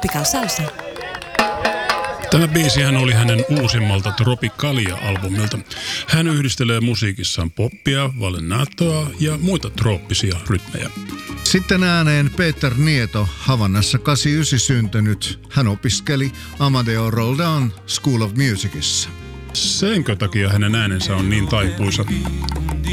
Tropical Salsa. Tämä biisihän oli hänen uusimmalta Tropicalia-albumilta. Hän yhdistelee musiikissaan poppia, vallenatoa ja muita trooppisia rytmejä. Sitten ääneen Peter Nieto, Havannassa 89 syntynyt. Hän opiskeli Amadeo Roldan School of Musicissa. Senkö takia hänen äänensä on niin taipuisa?